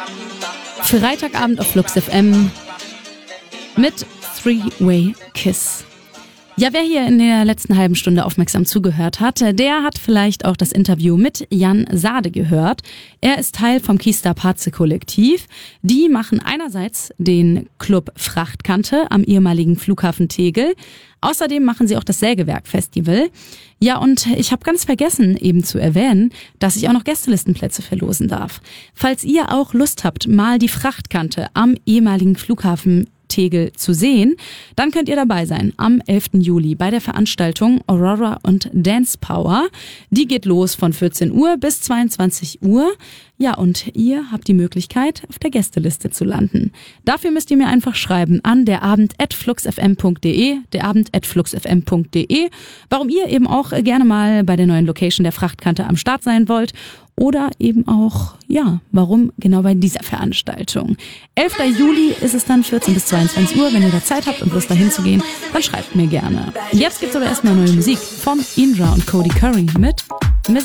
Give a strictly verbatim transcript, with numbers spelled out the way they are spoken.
Freitagabend auf Flux F M mit Three-Way Kiss. Ja, wer hier in der letzten halben Stunde aufmerksam zugehört hat, der hat vielleicht auch das Interview mit Jan Sade gehört. Er ist Teil vom Keystar Paze Kollektiv. Die machen einerseits den Club Frachtkante am ehemaligen Flughafen Tegel. Außerdem machen sie auch das Sägewerk-Festival. Ja, und ich habe ganz vergessen eben zu erwähnen, dass ich auch noch Gästelistenplätze verlosen darf. Falls ihr auch Lust habt, mal die Frachtkante am ehemaligen Flughafen Tegel zu sehen, dann könnt ihr dabei sein am elften Juli bei der Veranstaltung Aurora und Dance Power. Die geht los von vierzehn Uhr bis zweiundzwanzig Uhr. Ja, und ihr habt die Möglichkeit, auf der Gästeliste zu landen. Dafür müsst ihr mir einfach schreiben an derabend at fluxfm punkt de, derabend at fluxfm punkt de, warum ihr eben auch gerne mal bei der neuen Location der Frachtkante am Start sein wollt. Oder eben auch, ja, warum genau bei dieser Veranstaltung. elften Juli ist es dann vierzehn bis zweiundzwanzig Uhr. Wenn ihr da Zeit habt und Lust dahin zu gehen, dann schreibt mir gerne. Jetzt gibt's aber erstmal neue Musik von Indra und Cody Curry mit